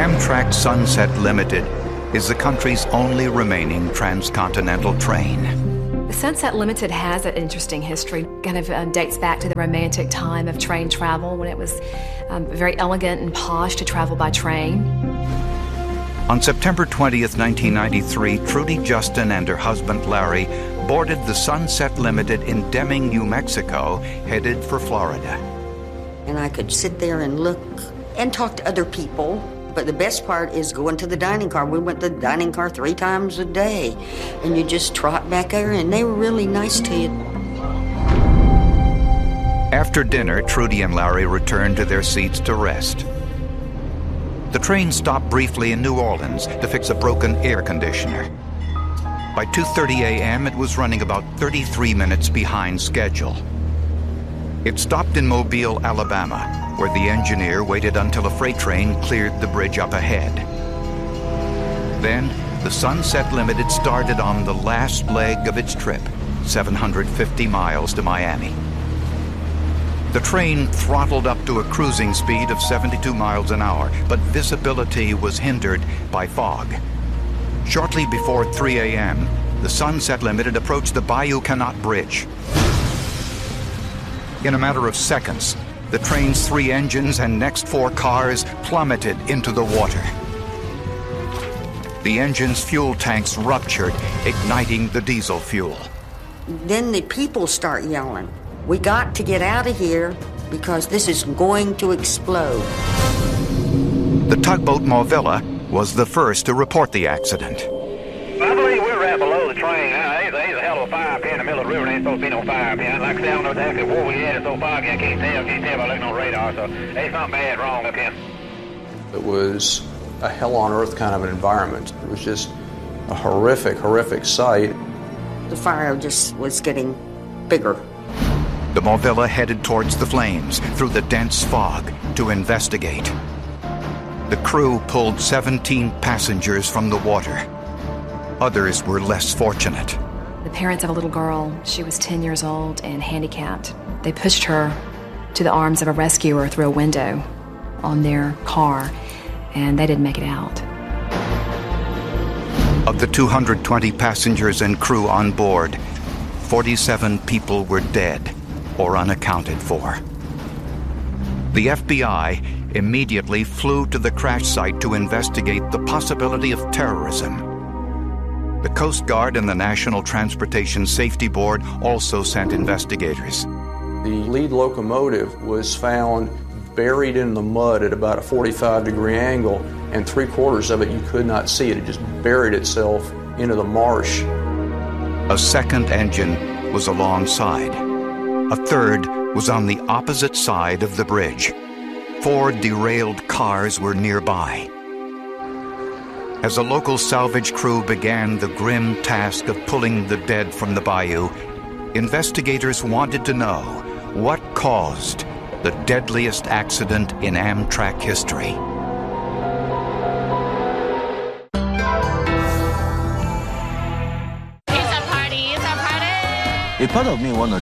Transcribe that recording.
Amtrak Sunset Limited is the country's only remaining transcontinental train. The Sunset Limited has an interesting history. Kind of dates back to the romantic time of train travel when it was very elegant and posh to travel by train. On September 20th, 1993, Trudy Justin and her husband Larry boarded the Sunset Limited in Deming, New Mexico, headed for Florida. And I could sit there and look and talk to other people. But the best part is going to the dining car. We went to the dining car 3 times a day. And you just trot back there, and they were really nice to you. After dinner, Trudy and Larry returned to their seats to rest. The train stopped briefly in New Orleans to fix a broken air conditioner. By 2:30 a.m., it was running about 33 minutes behind schedule. It stopped in Mobile, Alabama, where the engineer waited until a freight train cleared the bridge up ahead. Then, the Sunset Limited started on the last leg of its trip, 750 miles to Miami. The train throttled up to a cruising speed of 72 miles an hour, but visibility was hindered by fog. Shortly before 3 a.m., the Sunset Limited approached the Bayou Canot Bridge. In a matter of seconds, the train's 3 engines and next 4 cars plummeted into the water. The engine's fuel tanks ruptured, igniting the diesel fuel. Then the people start yelling, "We got to get out of here because this is going to explode." The tugboat Movilla was the first to report the accident. I believe we're right below the train. There's a hell of a fire pit in the middle of the river. There ain't supposed to be no fire pit. Like I say, I don't know exactly where we at. It's so foggy, I can't tell by looking on radar. So there's something bad wrong up here. It was a hell on earth kind of an environment. It was just a horrific, horrific sight. The fire just was getting bigger. The Movilla headed towards the flames through the dense fog to investigate. The crew pulled 17 passengers from the water. Others were less fortunate. The parents of a little girl, she was 10 years old and handicapped. They pushed her to the arms of a rescuer through a window on their car, and they didn't make it out. Of the 220 passengers and crew on board, 47 people were dead or unaccounted for. The FBI immediately flew to the crash site to investigate the possibility of terrorism. The Coast Guard and the National Transportation Safety Board also sent investigators. The lead locomotive was found buried in the mud at about a 45-degree angle, and 3/4 of it you could not see it. It just buried itself into the marsh. A second engine was alongside. A third was on the opposite side of the bridge. 4 derailed cars were nearby. As a local salvage crew began the grim task of pulling the dead from the bayou, investigators wanted to know what caused the deadliest accident in Amtrak history. A part of me want to